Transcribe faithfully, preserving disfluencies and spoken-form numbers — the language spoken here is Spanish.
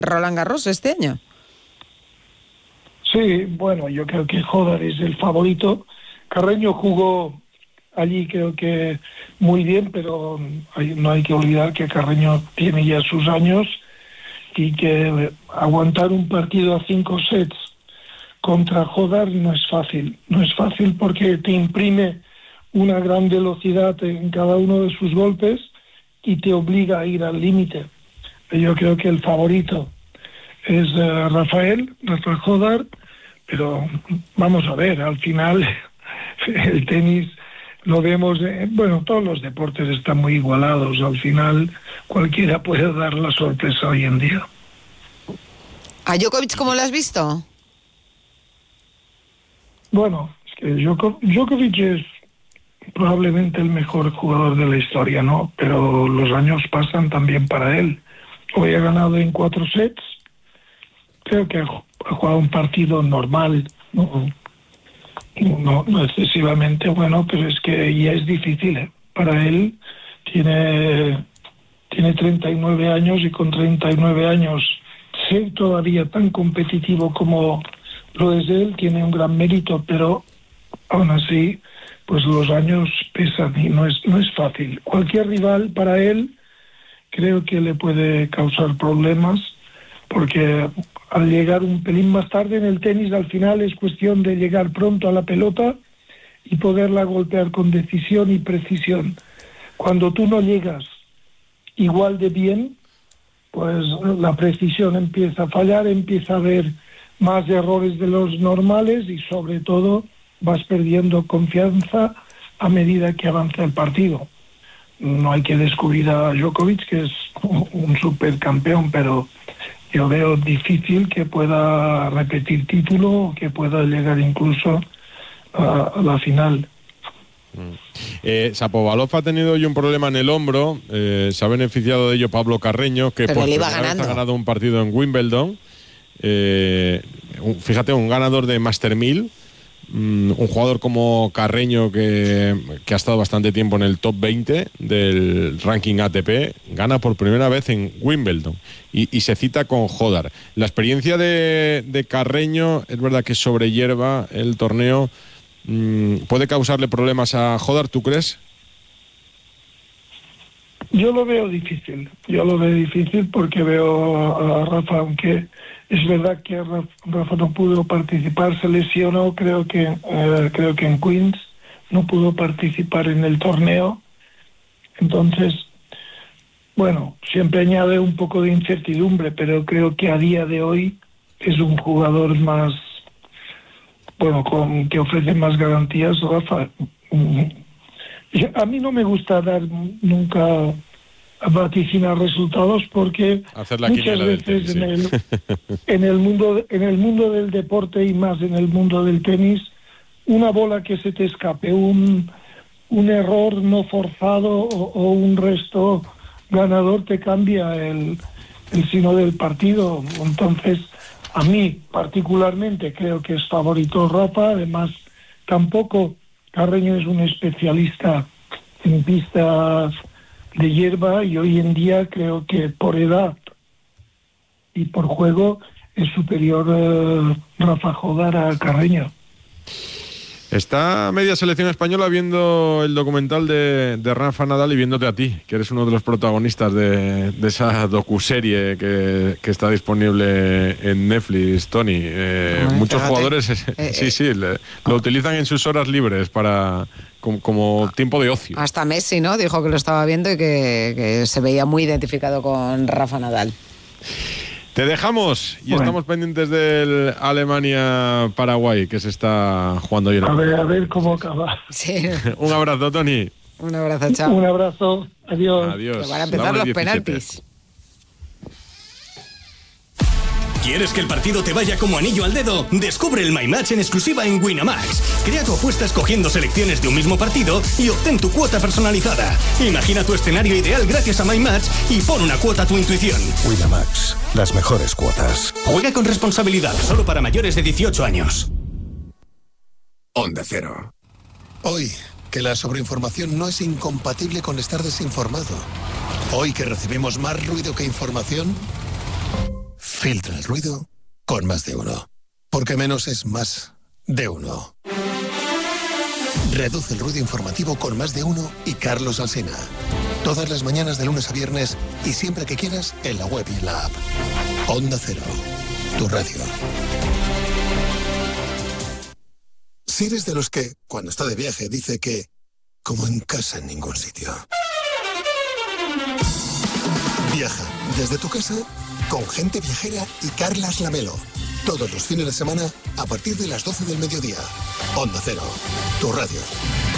Roland Garros este año. Sí, bueno, yo creo que Hodar es el favorito. Carreño jugó allí creo que muy bien, pero hay, no hay que olvidar que Carreño tiene ya sus años y que aguantar un partido a cinco sets contra Hodar no es fácil. No es fácil porque te imprime una gran velocidad en cada uno de sus golpes y te obliga a ir al límite. Yo creo que el favorito es uh, Rafael, Rafael Hodar, pero vamos a ver, al final el tenis lo vemos, eh, bueno, todos los deportes están muy igualados, al final cualquiera puede dar la sorpresa hoy en día. ¿A Djokovic cómo lo has visto? Bueno, es que Djokovic es probablemente el mejor jugador de la historia, ¿no? Pero los años pasan también para él. Hoy ha ganado en cuatro sets, creo que ha jugado un partido normal, no, no, no excesivamente bueno, pero es que ya es difícil, ¿eh? Para él tiene, tiene treinta y nueve años y con treinta y nueve años ser todavía tan competitivo como lo es él, tiene un gran mérito, pero aún así pues los años pesan y no es, no es fácil. Cualquier rival para él creo que le puede causar problemas, porque al llegar un pelín más tarde en el tenis, al final es cuestión de llegar pronto a la pelota y poderla golpear con decisión y precisión. Cuando tú no llegas igual de bien, pues la precisión empieza a fallar, empieza a haber más errores de los normales y sobre todo vas perdiendo confianza a medida que avanza el partido. No hay que descubrir a Djokovic, que es un supercampeón, pero yo veo difícil que pueda repetir título, que pueda llegar incluso a, a la final. Eh, Shapovalov ha tenido hoy un problema en el hombro, eh, se ha beneficiado de ello Pablo Carreño, que pero por él iba primera vez ganando. ha ganado un partido en Wimbledon. Eh, un, fíjate, un ganador de Master mil, um, un jugador como Carreño que, que ha estado bastante tiempo en el top veinte del ranking A T P, gana por primera vez en Wimbledon y, y se cita con Hodar. La experiencia de, de Carreño es verdad que sobre hierba el torneo um, puede causarle problemas a Hodar, ¿tú crees? Yo lo veo difícil, yo lo veo difícil porque veo a Rafa, aunque es verdad que Rafa no pudo participar, se lesionó, creo que eh, creo que en Queens, no pudo participar en el torneo. Entonces, bueno, siempre añade un poco de incertidumbre, pero creo que a día de hoy es un jugador más, bueno, con, que ofrece más garantías, Rafa. A mí no me gusta dar nunca a vaticinar resultados porque muchas veces en el, en el mundo en el mundo del deporte y más en el mundo del tenis, una bola que se te escape, un, un error no forzado o, o un resto ganador te cambia el, el signo del partido. Entonces, a mí particularmente creo que es favorito Rafa. Además, tampoco Carreño es un especialista en pistas de hierba y hoy en día creo que por edad y por juego es superior eh, Rafa Hodar a Carreño. Está media selección española viendo el documental de, de Rafa Nadal y viéndote a ti, que eres uno de los protagonistas de, de esa docuserie que, que está disponible en Netflix, Tony. Eh, Ay, muchos fíjate. jugadores eh, sí, sí, le, lo utilizan en sus horas libres para como, como tiempo de ocio. Hasta Messi, ¿no? Dijo que lo estaba viendo y que, que se veía muy identificado con Rafa Nadal. Te dejamos y bueno, estamos pendientes del Alemania-Paraguay que se está jugando hoy. A ver, a ver cómo acaba. Sí. Un abrazo, Tony. Un abrazo, chao. Un abrazo, adiós. Adiós. Que van a empezar los penaltis. ¿Quieres que el partido te vaya como anillo al dedo? Descubre el My Match en exclusiva en Winamax. Crea tu apuesta escogiendo selecciones de un mismo partido y obtén tu cuota personalizada. Imagina tu escenario ideal gracias a My Match y pon una cuota a tu intuición. Winamax, las mejores cuotas. Juega con responsabilidad, solo para mayores de dieciocho años. Onda Cero. Hoy, que la sobreinformación no es incompatible con estar desinformado. Hoy que recibimos más ruido que información, Filtra el ruido con Más de Uno. Porque menos es más de uno. Reduce el ruido informativo con Más de Uno y Carlos Alsina. Todas las mañanas de lunes a viernes y siempre que quieras en la web y en la app. Onda Cero, tu radio. Si eres de los que, cuando está de viaje, dice que como en casa en ningún sitio. Viaja desde tu casa con Gente Viajera y Carlas Lamelo. Todos los fines de semana a partir de las doce del mediodía. Onda Cero, tu radio.